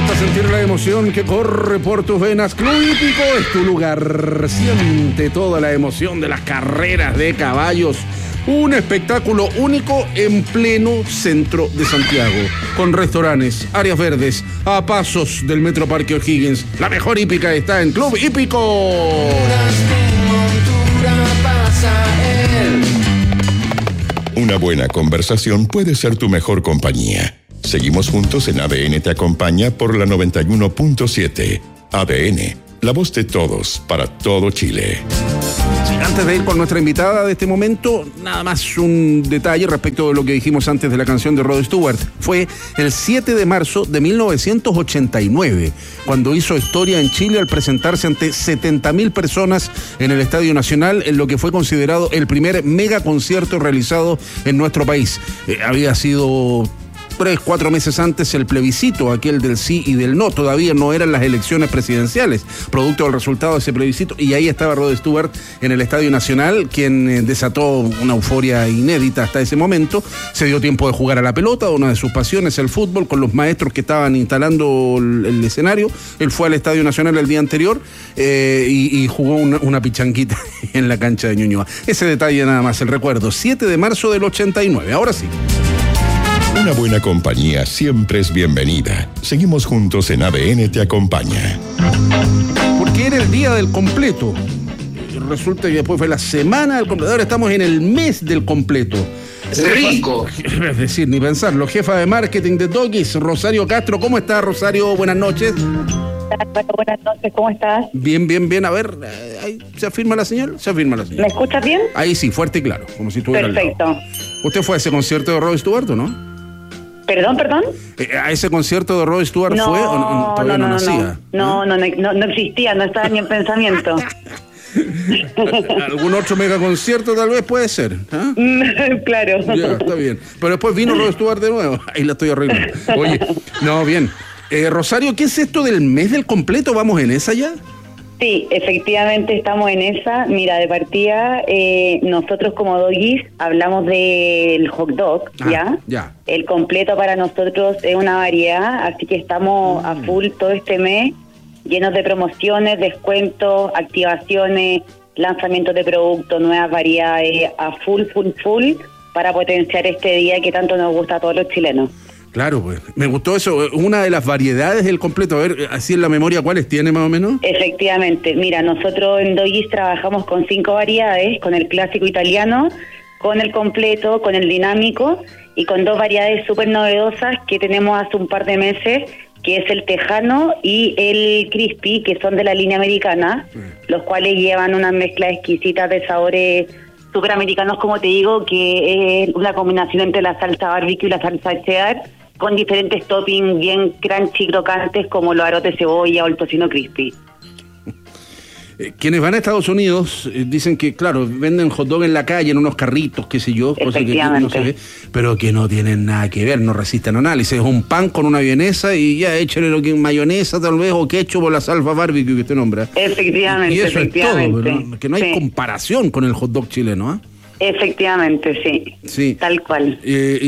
gusta sentir la emoción que corre por tus venas, Club Hípico es tu lugar. Siente toda la emoción de las carreras de caballos. Un espectáculo único en pleno centro de Santiago, con restaurantes, áreas verdes, a pasos del Metro Parque O'Higgins. La mejor hípica está en Club Hípico. Una buena conversación puede ser tu mejor compañía. Seguimos juntos en ADN Te Acompaña por la 91.7. ADN, la voz de todos, para todo Chile. Antes de ir con nuestra invitada de este momento, nada más un detalle respecto de lo que dijimos antes de la canción de Rod Stewart. Fue el 7 de marzo de 1989, cuando hizo historia en Chile al presentarse ante 70.000 personas en el Estadio Nacional, en lo que fue considerado el primer mega concierto realizado en nuestro país. Había sido 3-4 meses antes el plebiscito, aquel del sí y del no. Todavía no eran las elecciones presidenciales, producto del resultado de ese plebiscito, y ahí estaba Rod Stewart en el Estadio Nacional, quien desató una euforia inédita hasta ese momento. Se dio tiempo de jugar a la pelota, una de sus pasiones, el fútbol, con los maestros que estaban instalando el escenario. Él fue al Estadio Nacional el día anterior y jugó una pichanguita en la cancha de Ñuñoa. Ese detalle nada más, el recuerdo, 7 de marzo del 89. Ahora sí. Una buena compañía siempre es bienvenida. Seguimos juntos en ADN Te Acompaña. Porque era el día del completo. Resulta que después fue la semana del completo. Ahora estamos en el mes del completo. ¡Es rico! Es decir, ni pensarlo. Jefa de marketing de Doggies, Rosario Castro. ¿Cómo estás, Rosario? Buenas noches. Bueno, buenas noches, ¿cómo estás? Bien, bien, bien. A ver, ahí ¿se afirma la señal? Se afirma la señal. ¿Me escuchas bien? Ahí sí, fuerte y claro, como si estuviera Perfecto. al lado. ¿Usted fue a ese concierto de Rod Stewart o no? ¿Perdón? ¿A ese concierto de Rod Stewart fue o no, todavía no nacía? No existía, no estaba ni en pensamiento. ¿Algún otro megaconcierto tal vez puede ser? ¿Ah? Claro. Ya, está bien. Pero después vino Rod Stewart de nuevo. Ahí la estoy arreglando. Oye, no, bien. Rosario, ¿qué es esto del mes del completo? ¿Vamos en esa ya? Sí, efectivamente estamos en esa. Mira, de partida, nosotros como Doggies hablamos del hot dog, ¿ya? El completo para nosotros es una variedad, así que estamos a full todo este mes, llenos de promociones, descuentos, activaciones, lanzamientos de productos, nuevas variedades, a full, para potenciar este día que tanto nos gusta a todos los chilenos. Claro, pues, me gustó eso. Una de las variedades del completo, a ver, así en la memoria, ¿cuáles tiene más o menos? Efectivamente, mira, nosotros en Doggies trabajamos con 5 variedades, con el clásico italiano, con el completo, con el dinámico y con 2 variedades súper novedosas que tenemos hace un par de meses, que es el tejano y el crispy, que son de la línea americana, los cuales llevan una mezcla exquisita de sabores súper americanos, como te digo, que es una combinación entre la salsa barbecue y la salsa cheddar, con diferentes toppings bien crunchy, crocantes, como los aros de cebolla o el tocino crispy. Quienes van a Estados Unidos dicen que, claro, venden hot dog en la calle, en unos carritos, qué sé yo, cosa que no se ve, pero que no tienen nada que ver, no resisten análisis. Es un pan con una vienesa y ya échale lo que mayonesa tal vez o ketchup o la salsa barbecue que usted nombra. Efectivamente, y eso efectivamente. Es todo, pero que no hay comparación con el hot dog chileno, ¿ah? Efectivamente, sí. Tal cual.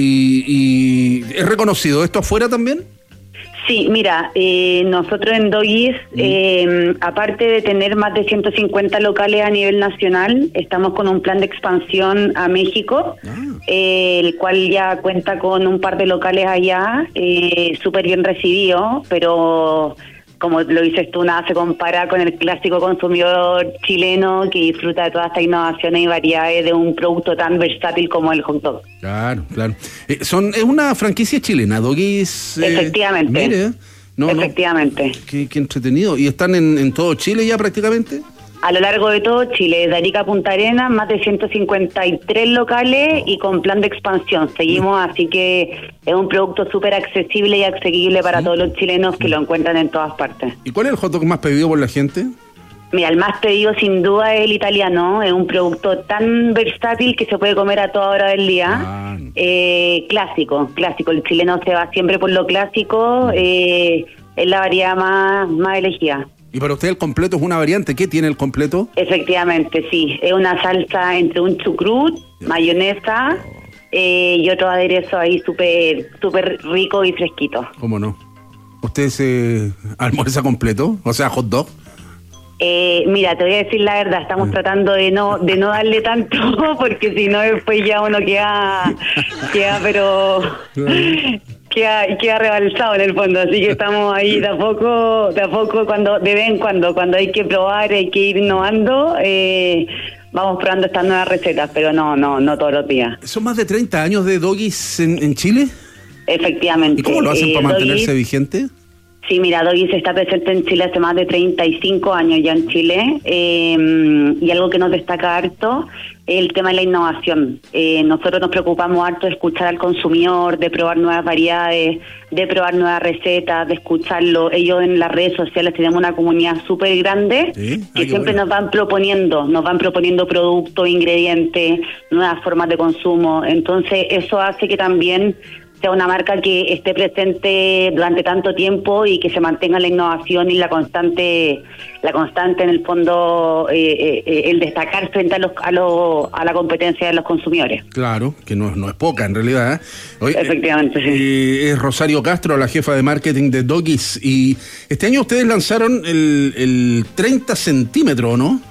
Y ¿es reconocido esto afuera también? Sí, mira, nosotros en Doggies, aparte de tener más de 150 locales a nivel nacional, estamos con un plan de expansión a México, el cual ya cuenta con un par de locales allá, súper bien recibido, pero como lo dices tú, nada se compara con el clásico consumidor chileno que disfruta de todas estas innovaciones y variedades de un producto tan versátil como el hot dog. Claro. Es una franquicia chilena, Doggies. Efectivamente. Mire, efectivamente. Qué entretenido. ¿Y están en todo Chile ya prácticamente? A lo largo de todo Chile, de Arica a Punta Arenas, más de 153 locales y con plan de expansión. Seguimos, así que es un producto súper accesible y asequible para todos los chilenos que lo encuentran en todas partes. ¿Y cuál es el hot dog más pedido por la gente? Mira, el más pedido sin duda es el italiano. Es un producto tan versátil que se puede comer a toda hora del día. Clásico. El chileno se va siempre por lo clásico. Es la variedad más elegida. ¿Y para usted el completo es una variante? ¿Qué tiene el completo? Efectivamente, sí. Es una salsa entre un chucrut, mayonesa y otro aderezo ahí súper rico y fresquito. ¿Cómo no? ¿Usted se almuerza completo? O sea, hot dog. Mira, te voy a decir la verdad, estamos tratando de no darle tanto, porque si no después ya uno queda rebalsado en el fondo, así que estamos ahí de a poco, cuando de vez en cuando hay que probar, hay que ir innovando, vamos probando estas nuevas recetas, pero no todos los días. ¿Son más de 30 años de Doggies en Chile? Efectivamente. ¿Y cómo lo hacen para mantenerse vigente? Sí, mira, Doggies está presente en Chile hace más de 35 años ya en Chile, y algo que nos destaca harto es el tema de la innovación. Nosotros nos preocupamos harto de escuchar al consumidor, de probar nuevas variedades, de probar nuevas recetas, de escucharlo. Ellos en las redes sociales tenemos una comunidad súper grande, ¿sí? Que siempre nos van proponiendo productos, ingredientes, nuevas formas de consumo. Entonces eso hace que también sea una marca que esté presente durante tanto tiempo y que se mantenga la innovación y la constante en el fondo, el destacar frente a la competencia de los consumidores. Claro, que no es poca en realidad, ¿eh? Oye, efectivamente, sí. Es Rosario Castro, la jefa de marketing de Doggies, y este año ustedes lanzaron el 30 centímetros, ¿no?